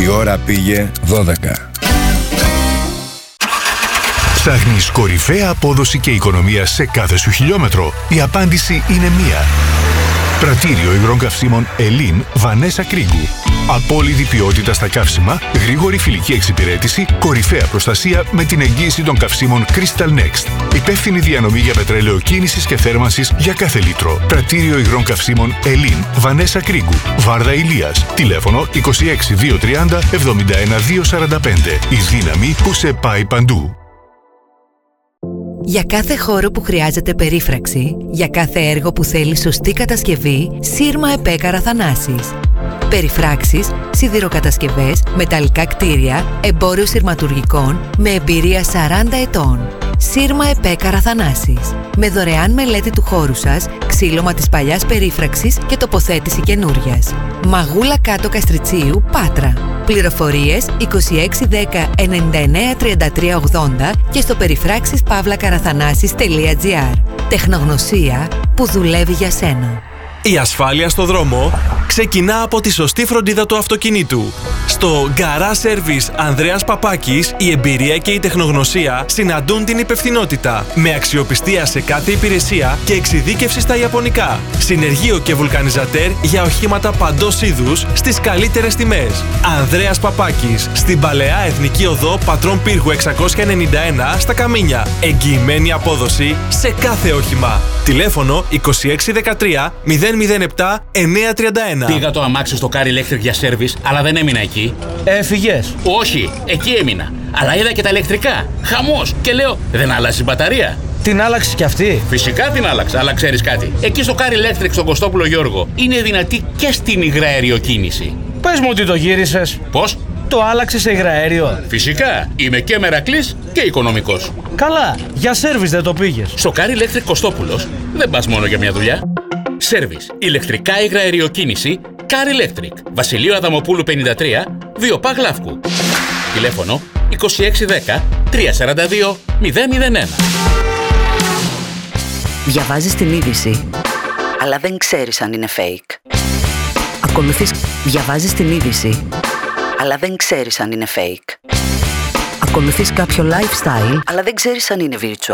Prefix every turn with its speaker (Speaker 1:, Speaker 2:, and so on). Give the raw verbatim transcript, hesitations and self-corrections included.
Speaker 1: Η ώρα πήγε δώδεκα.
Speaker 2: Ψάχνεις κορυφαία απόδοση και οικονομία σε κάθε σου χιλιόμετρο? Η απάντηση είναι μία. Πρατήριο υγρών καυσίμων Ελλήν Βανέσα Κρίγκου. Απόλυτη ποιότητα στα καύσιμα, γρήγορη φιλική εξυπηρέτηση, κορυφαία προστασία με την εγγύηση των καυσίμων Crystal Next. Υπεύθυνη διανομή για πετρέλαιο κίνησης και θέρμανσης για κάθε λίτρο. Πρατήριο υγρών καυσίμων Ελλήν Βανέσα Κρίγκου. Βάρδα Ηλίας. Τηλέφωνο είκοσι έξι διακόσια τριάντα εβδομήντα ένα διακόσια σαράντα πέντε. Η δύναμη που σε πάει παντού.
Speaker 3: Για κάθε χώρο που χρειάζεται περίφραξη, για κάθε έργο που θέλει σωστή κατασκευή, Σύρμα ΕΠΕ Καραθανάσης. Περιφράξεις, σιδηροκατασκευές, μεταλλικά κτίρια, εμπόριο σειρματουργικών με εμπειρία σαράντα ετών. Σύρμα ΕΠΕ Καραθανάσης. Με δωρεάν μελέτη του χώρου σας, ξύλωμα της παλιάς περίφραξης και τοποθέτηση καινούριας. Μαγούλα κάτω Καστριτσίου, Πάτρα. Πληροφορίες είκοσι έξι δέκα ενενήντα εννέα τριάντα τρία ογδόντα και στο περιφράξεις παύλα καραθανάσης τελεία τζι άρ. Τεχνογνωσία που δουλεύει για σένα.
Speaker 4: Η ασφάλεια στο δρόμο ξεκινά από τη σωστή φροντίδα του αυτοκινήτου. Στο Garage Service Ανδρέας Παπάκης, η εμπειρία και η τεχνογνωσία συναντούν την υπευθυνότητα, με αξιοπιστία σε κάθε υπηρεσία και εξειδίκευση στα ιαπωνικά. Συνεργείο και βουλκανιζατέρ για οχήματα παντός είδους στις καλύτερες τιμές. Ανδρέας Παπάκης, στην Παλαιά Εθνική Οδό Πατρών Πύργου εξακόσια ενενήντα ένα στα Καμίνια. Εγγυημένη απόδοση σε κάθε όχημα. Τηλέφωνο είκοσι έξι δεκατρία μηδέν μηδέν επτά εννέα τριάντα ένα.
Speaker 5: Πήγα το αμάξι στο Car Electric για service, αλλά δεν έμεινα εκεί.
Speaker 6: Έφυγες?
Speaker 5: Όχι, εκεί έμεινα. Αλλά είδα και τα ηλεκτρικά. Χαμός. Και λέω, δεν άλλασε η μπαταρία?
Speaker 6: Την άλλαξες κι αυτή?
Speaker 5: Φυσικά την άλλαξα, αλλά ξέρεις κάτι? Εκεί στο Car Electric στον Κωστόπουλο Γιώργο είναι δυνατή και στην υγρααριοκίνηση.
Speaker 6: Πες μου ότι το γύρισες.
Speaker 5: Πώς?
Speaker 6: Το άλλαξες σε υγρααέριο?
Speaker 5: Φυσικά. Είμαι και μερακλής και οικονομικός.
Speaker 6: Καλά. Για service δεν το πήγες?
Speaker 5: Στο Car Electric Κωστόπουλος δεν πας μόνο για μια δουλειά. Service. Ηλεκτρικά υγρααριοκίνηση Car Electric. Βασιλείο Αδαμοπούλου πενήντα τρία, Βιοπά Γλαύκου. Τηλέφωνο είκοσι έξι δέκα τριακόσια σαράντα δύο μηδέν μηδέν ένα.
Speaker 3: Διαβάζεις την είδηση, αλλά δεν ξέρεις αν είναι fake. Ακολουθείς... Διαβάζεις την είδηση, αλλά δεν ξέρεις αν είναι fake. Ακολουθείς κάποιο lifestyle, αλλά δεν ξέρεις αν είναι virtual.